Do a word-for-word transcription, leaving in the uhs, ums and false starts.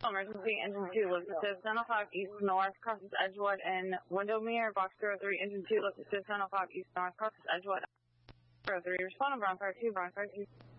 Emergency, engine two, lift assist, ten oh five east north, crosses Edgewood and Windermere, box zero three, engine two, lift assist, ten oh five east north, crosses Edgewood, zero three, respond on Brown Fire two, Brown Fire two.